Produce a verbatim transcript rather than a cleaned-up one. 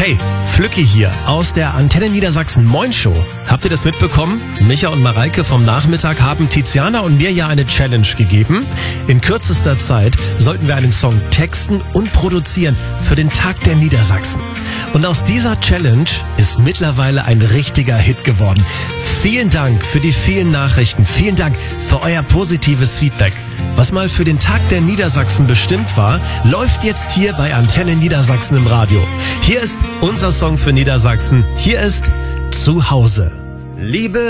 Hey, Flücki hier aus der Antenne Niedersachsen Moin Show. Habt ihr das mitbekommen? Micha und Mareike vom Nachmittag haben Tiziana und mir ja eine Challenge gegeben. In kürzester Zeit sollten wir einen Song texten und produzieren für den Tag der Niedersachsen. Und aus dieser Challenge ist mittlerweile ein richtiger Hit geworden. Vielen Dank für die vielen Nachrichten. Vielen Dank für euer positives Feedback. Was mal für den Tag der Niedersachsen bestimmt war, läuft jetzt hier bei Antenne Niedersachsen im Radio. Hier ist unser Song für Niedersachsen. Hier ist Zuhause. Liebe